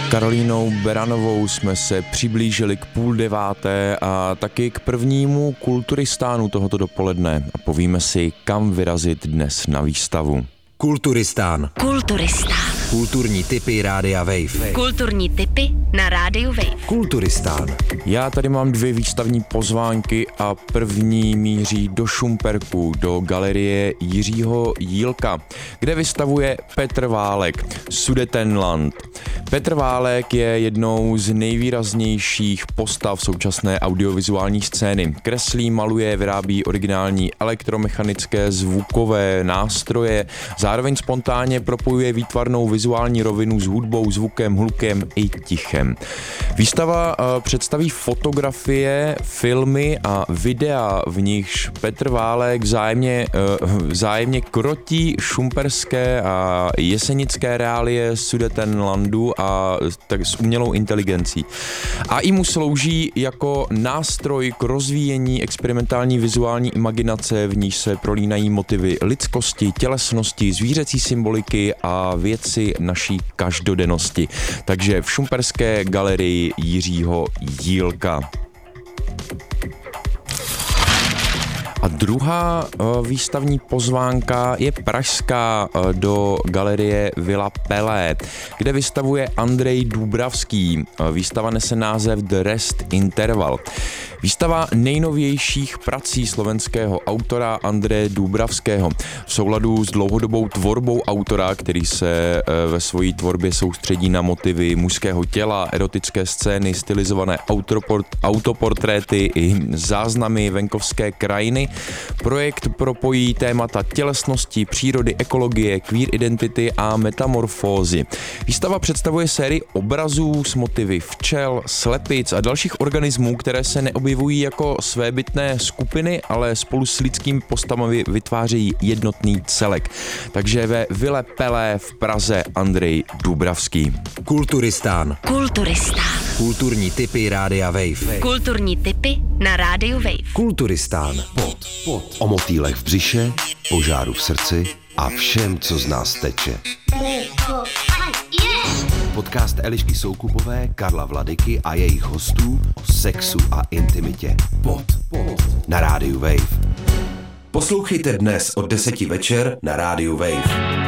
Karolínou Beranovou jsme se přiblížili k 8:30 a taky k prvnímu kulturistánu tohoto dopoledne a povíme si, kam vyrazit dnes na výstavu. Kulturistán. Kulturistán. Kulturní tipy Rádia Wave. Kulturní tipy na Rádiu Wave. Kulturistán. Já tady mám 2 výstavní pozvánky a první míří do Šumperku, do galerie Jiřího Jílka, kde vystavuje Petr Válek, Sudetenland. Petr Válek je jednou z nejvýraznějších postav současné audiovizuální scény. Kreslí, maluje, vyrábí originální elektromechanické zvukové nástroje, zároveň spontánně propojuje výtvarnou vizuální rovinu s hudbou, zvukem, hlukem i tichem. Výstava představí fotografie, filmy a videa, v nichž Petr Válek vzájemně krotí šumperské a jesenické reálie Sudetenlandu a tak s umělou inteligencí. A i mu slouží jako nástroj k rozvíjení experimentální vizuální imaginace, v níž se prolínají motivy lidskosti, tělesnosti, zvířecí symboliky a věci naší každodennosti. Takže v šumperské galerii Jiřího Jílka. A druhá výstavní pozvánka je pražská, do galerie Villa Pelé, kde vystavuje Andrej Dubravský. Výstava nese název The Rest Interval. Výstava nejnovějších prací slovenského autora Andreje Dubravského. V souladu s dlouhodobou tvorbou autora, který se ve své tvorbě soustředí na motivy mužského těla, erotické scény, stylizované autoportréty i záznamy venkovské krajiny, projekt propojí témata tělesnosti, přírody, ekologie, queer identity a metamorfózy. Výstava představuje sérii obrazů s motivy včel, slepic a dalších organismů, které se neobjevují jako svébytné skupiny, ale spolu s lidskými postavami vytvářejí jednotný celek. Takže ve Ville Pelé v Praze Andrej Dubravský. Kulturistán. Kulturistán. Kulturní tipy Rádia Wave. Kulturní tipy na Rádiu Wave. Kulturistán. Pot. O motýlech v břiše, požáru v srdci a všem, co z nás teče. Podcast Elišky Soukupové, Karla Vladyky a jejich hostů o sexu a intimitě. Pot. Na Rádiu Wave. Poslouchejte dnes od 10 večer na Rádiu Wave.